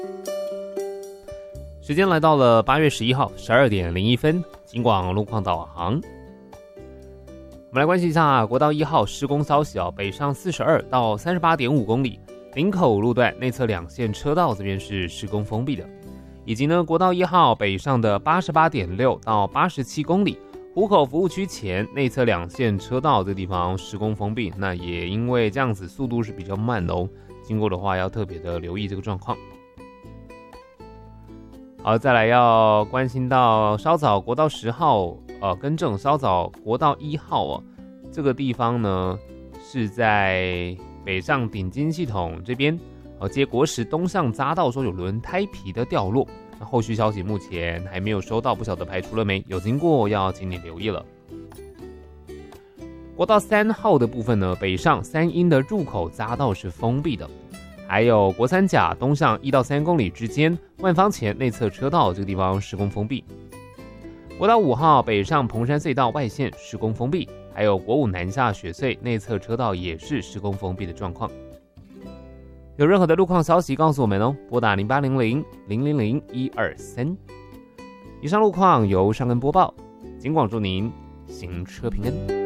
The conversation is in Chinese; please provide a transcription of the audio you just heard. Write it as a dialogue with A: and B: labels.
A: 时间来到了8月11号12点01分，警广路况导航。我们来关心一下国道1号施工消息北上42到38.5公里，林口路段内侧2线车道这边是施工封闭的，以及呢国道1号北上的88.6到87公里，湖口服务区前内侧2线车道这个地方施工封闭，那也因为这样子速度是比较慢的经过的话要特别的留意这个状况。好，再来要关心到稍早国道10号更正稍早国道1号这个地方呢是在北上顶金系统这边接国10东向匝道说有轮胎皮的掉落，那后续消息目前还没有收到，不晓得排除了没，有经过要请你留意了。国道3号的部分呢，北上3英的入口匝道是封闭的，还有国三甲东向1到3公里之间万方前内侧车道这个地方施工封闭。国道5号北上蓬山隧道外线施工封闭，还有国5南下雪隧内侧车道也是施工封闭的状况。有任何的路况消息告诉我们拨打0800-000-123。以上路况由尚恩播报，警广祝您行车平安。